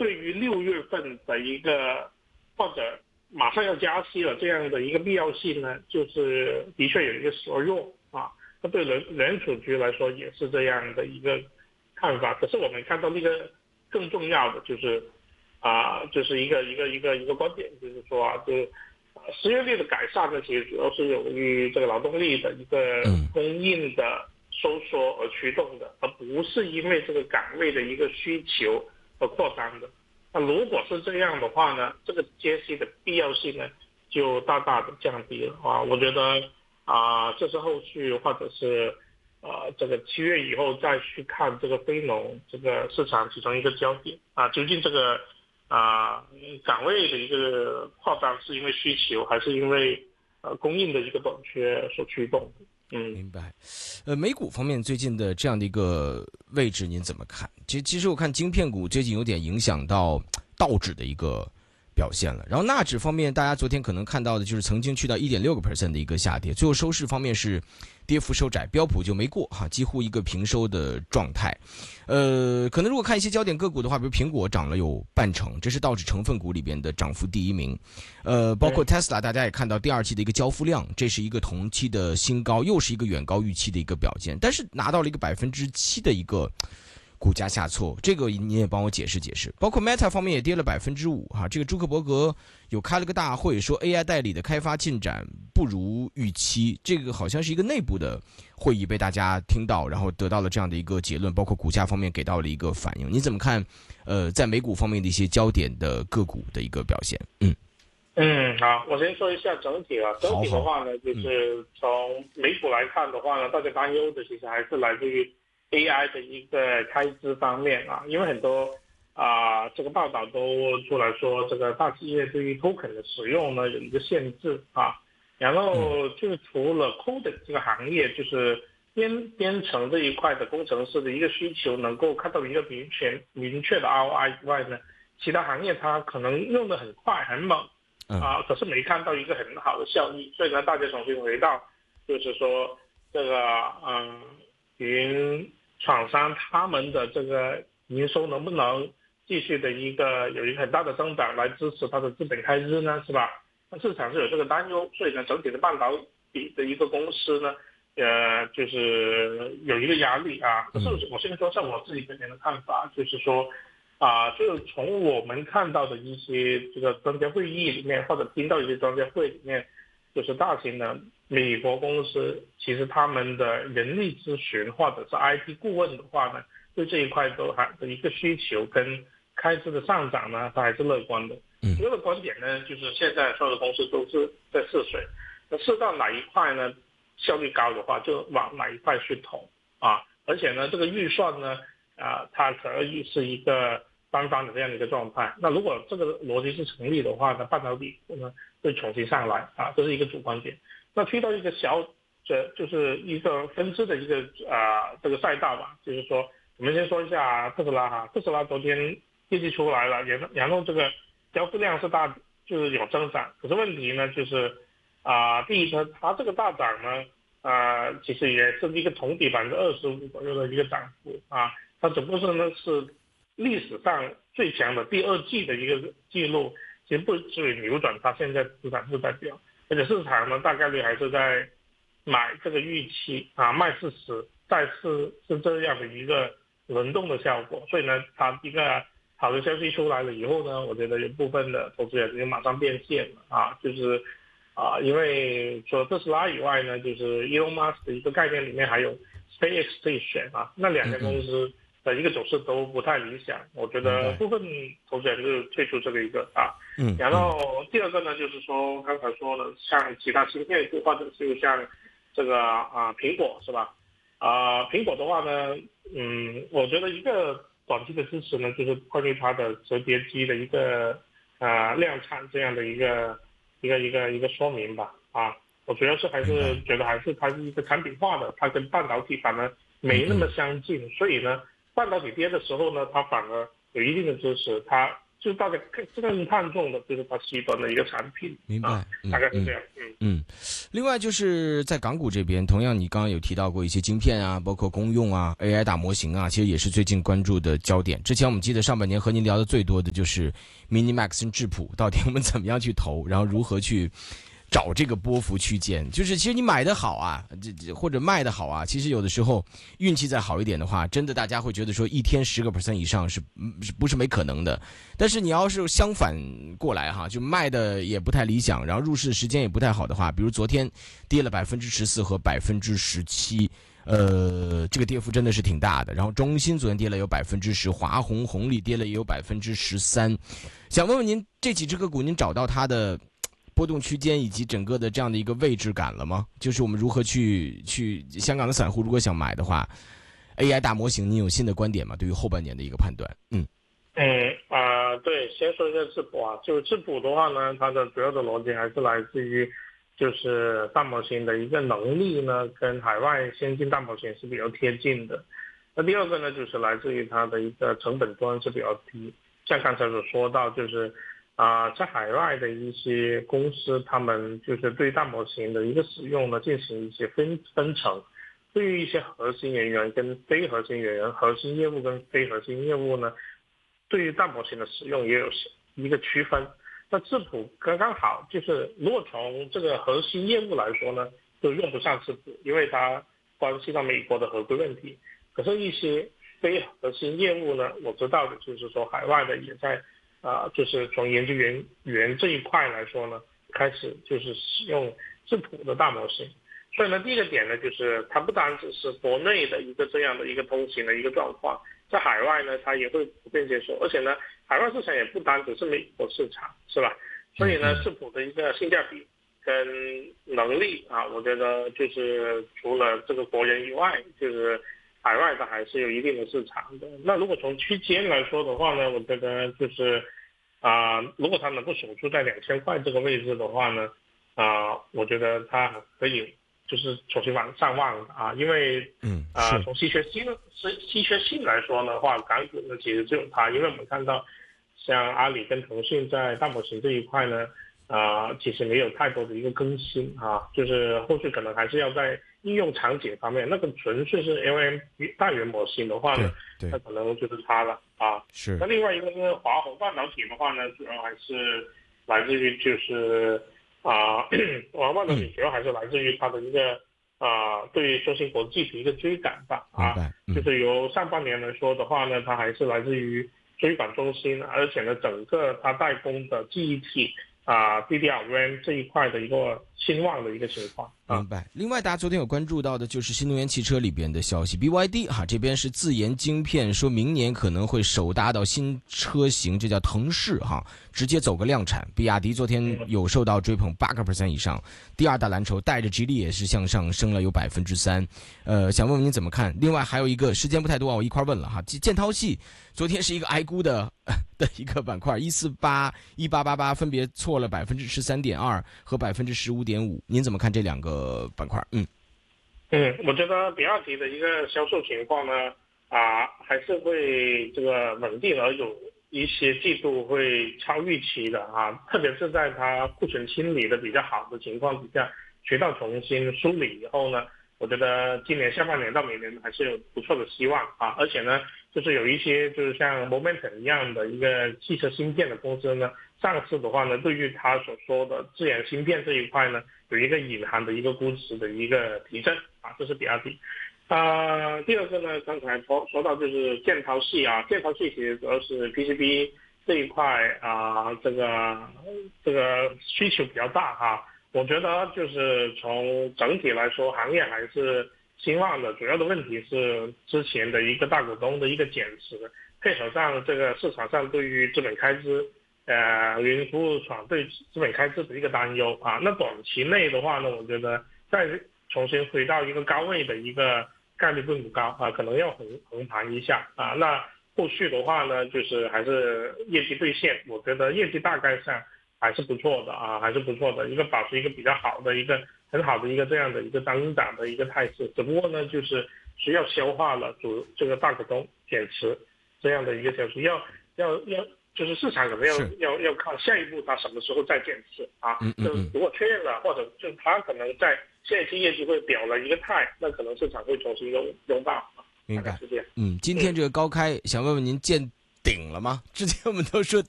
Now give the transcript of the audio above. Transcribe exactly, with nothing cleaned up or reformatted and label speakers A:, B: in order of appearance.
A: 对于六月份的一个或者马上要加息了这样的一个必要性呢，就是的确有一个削弱啊。那对联联储局来说也是这样的一个看法。可是我们看到那个更重要的就是啊，就是一个一个一个一个观点，就是说啊，就是失业率的改善呢，其实主要是由于这个劳动力的一个供应的收缩而驱动的，而不是因为这个岗位的一个需求而扩张的。那如果是这样的话呢，这个加息的必要性呢就大大的降低了啊。我觉得啊，这是后续或者是呃这个七月以后再去看这个非农这个市场其中一个焦点啊，究竟这个啊岗位的一个扩张是因为需求还是因为呃供应的一个短缺所驱动的。嗯，
B: 明白。呃，美股方面最近的这样的一个位置您怎么看？其实，其实我看晶片股最近有点影响到道指的一个表现了。然后纳指方面，大家昨天可能看到的就是曾经去到 一点六个百分点 的一个下跌，最后收市方面是跌幅收窄，标普就没过哈，几乎一个平收的状态。呃，可能如果看一些焦点个股的话，比如苹果涨了有半成，这是道指成分股里边的涨幅第一名。呃，包括 Tesla， 大家也看到第二季的一个交付量，这是一个同期的新高，又是一个远高预期的一个表现，但是拿到了一个百分之七的一个股价下挫，这个你也帮我解释解释。包括 Meta 方面也跌了百分之五哈，这个朱克伯格有开了个大会，说 A I 代理的开发进展不如预期，这个好像是一个内部的会议被大家听到，然后得到了这样的一个结论，包括股价方面给到了一个反应。你怎么看？呃，在美股方面的一些焦点的个股的一个表现？嗯
A: 嗯，好，我先说一下整体啊。整体的话呢，就是从美股来看的话呢，大家担忧的其实还是来自于 A I 的一个开支方面啊，因为很多啊、呃、这个报道都出来说，这个大企业对于 token 的使用呢有一个限制啊，然后就是除了 coding 这个行业，就是编编程这一块的工程师的一个需求能够看到一个明确明确的 R O I 之外呢，其他行业它可能用的很快很猛。啊，可是没看到一个很好的效益，所以呢，大家重新回到，就是说这个嗯，云厂商他们的这个营收能不能继续的一个有一个很大的增长来支持它的资本开支呢，是吧？那市场是有这个担忧，所以呢，整体的半导体的一个公司呢，呃，就是有一个压力啊。可是我先说上我自己个人的看法，就是说。啊，就是从我们看到的一些这个专家会议里面，或者听到一些专家会里面，就是大型的美国公司，其实他们的人力咨询或者是 I T 顾问的话呢，对这一块都还的一个需求跟开支的上涨呢，它还是乐观的。主要的观点呢，就是现在所有的公司都是在试水，那试到哪一块呢效率高的话，就往哪一块去投啊，而且呢，这个预算呢，啊，它可以是一个单方的这样的一个状态。那如果这个逻辑是成立的话呢，半导体呢会重新上来啊，这是一个主观点。那推到一个小，这就是一个分支的一个啊这个赛道吧，就是说我们先说一下特斯拉哈，特斯拉昨天业绩出来了，然然后这个交付量是大，就是有增长。可是问题呢就是啊，第一呢，它这个大涨呢，啊其实也是一个同比百分之二十五左右的一个涨幅啊，它只不过是呢是。历史上最强的第二季的一个记录，其实不至于扭转它现在资产负债表，而且市场呢大概率还是在买这个预期啊，卖四十，再是是这样的一个轮动的效果，所以呢，它一个好的消息出来了以后呢，我觉得有部分的投资人就马上变现了啊，就是啊，因为除了特斯拉以外呢，就是 Elon Musk 的一个概念里面还有 SpaceX 可以选啊，那两家公司。嗯的一个走势都不太理想，我觉得部分投资人就退出这个一个啊，嗯，然后第二个呢，就是说刚才说的，像其他芯片股或者是像这个啊苹果是吧？啊苹果的话呢，嗯，我觉得一个短期的支持呢，就是关于它的折叠机的一个啊量产这样的一个一个一个一个说明吧，啊，我主要是还是觉得还是它是一个产品化的，它跟半导体反而没那么相近，所以呢。半导体跌的时候呢，它反而有一定的支持，它就是大家更更看重的就是它 C 端的一个产品。
B: 明白，
A: 啊、大概是这样。嗯
B: 嗯, 嗯，另外就是在港股这边，同样你刚刚有提到过一些晶片啊，包括公用啊 A I 大模型啊，其实也是最近关注的焦点。之前我们记得上半年和您聊的最多的就是 Minimax 跟智谱，到底我们怎么样去投，然后如何去找这个波幅区间。就是其实你买的好啊，这或者卖的好啊，其实有的时候运气再好一点的话，真的大家会觉得说一天十个 percent 以上是是不是没可能的。但是你要是相反过来哈，就卖的也不太理想，然后入市的时间也不太好的话，比如昨天跌了百分之十四和百分之十七。呃，这个跌幅真的是挺大的。然后中芯昨天跌了有百分之十，华虹红利跌了也有百分之十三。想问问您，这几只个股您找到它的波动区间以及整个的这样的一个位置感了吗？就是我们如何去去香港的散户如果想买的话 ，A I 大模型，您有新的观点吗？对于后半年的一个判断？嗯
A: 嗯啊、呃，对，先说一下智谱啊，就是智谱的话呢，它的主要的逻辑还是来自于，就是大模型的一个能力呢，跟海外先进大模型是比较贴近的。那第二个呢，就是来自于它的一个成本端是比较低，像刚才所说到，就是啊、呃，在海外的一些公司，他们就是对大模型的一个使用呢，进行一些分分层。对于一些核心人员跟非核心人员，核心业务跟非核心业务呢，对于大模型的使用也有一个区分。那智谱刚刚好，就是如果从这个核心业务来说呢，就用不上智谱，因为它关系到美国的合规问题。可是，一些非核心业务呢，我知道的就是说，海外的也在啊、呃，就是从研究员员这一块来说呢，开始就是使用智谱的大模型。所以呢，第一个点呢，就是它不单只是国内的一个这样的一个通行的一个状况，在海外呢，它也会普遍接受，而且呢，海外市场也不单只是美国市场，是吧？所以呢，智谱的一个性价比跟能力啊，我觉得就是除了这个国人以外，就是海外的还是有一定的市场的。那如果从区间来说的话呢，我觉得就是啊、呃，如果它能够守住在两千块这个位置的话呢，啊、呃，我觉得它可以。就是重新往上望的啊，因为
B: 嗯
A: 啊、呃，从稀缺性是稀缺性来说的话，港股呢其实只有它，因为我们看到像阿里跟腾讯在大模型这一块呢，啊、呃，其实没有太多的一个更新啊，就是后续可能还是要在应用场景方面，那个纯粹是 L M 大语言模型的话呢，那可能就是它了啊。
B: 是。
A: 那另外一个是华虹半导体的话呢，主要还是来自于就是。啊，华半导体主要还是来自于它的一个啊、呃，对于中芯国际的一个追赶吧啊，
B: 嗯、
A: 就是由上半年来说的话呢，它还是来自于追赶中芯，而且呢，整个它代工的记忆体啊 D D R A M 这一块的一个兴旺的一个情况。
B: 明白。另外，大家昨天有关注到的就是新能源汽车里边的消息 ，B Y D 哈这边是自研晶片，说明年可能会首搭到新车型，这叫腾势哈，直接走个量产。比亚迪昨天有受到追捧八个 percent 以上，第二大蓝筹带着吉利也是向上升了有百分之三。呃，想问问您怎么看？另外还有一个时间不太多啊，我一块问了哈，建涛系昨天是一个挨估的的一个板块，一四八、一八八八分别错了百分之十三点二和百分之十五点五，您怎么看这两个？呃，板块，嗯
A: 嗯，我觉得比亚迪的一个销售情况呢，啊，还是会这个稳定，而有一些季度会超预期的啊，特别是在它库存清理的比较好的情况底下，渠道重新梳理以后呢，我觉得今年下半年到明年还是有不错的希望啊，而且呢，就是有一些就是像 Momentum 一样的一个汽车芯片的公司呢，上市的话呢，对于他所说的自研芯片这一块呢，有一个隐含的一个估值的一个提升啊，这是比亚迪。啊、呃，第二个呢，刚才说说到就是建涛系啊，建涛系其实主要是 P C B 这一块啊、呃，这个这个需求比较大哈、啊。我觉得就是从整体来说，行业还是兴旺的。主要的问题是之前的一个大股东的一个减持，配合上这个市场上对于资本开支。呃，云服务厂对资本开支的一个担忧啊，那短期内的话呢，我觉得再重新回到一个高位的一个概率并不高啊，可能要横横盘一下啊。那后续的话呢，就是还是业绩兑现，我觉得业绩大概上还是不错的啊，还是不错的，一个保持一个比较好的一个很好的一个这样的一个增长的一个态势，只不过呢，就是需要消化了主这个大股东减持这样的一个消息，要要要。 就是市场可能要要要看下一步它什么时候再建市啊。嗯嗯嗯。就如果确认了，或者就它可能在下一期业绩会表了一个态，那可能市场会重新拥拥抱。
B: 明白。是这样。嗯，今天这个高开，嗯、想问问您见顶了吗？之前我们都说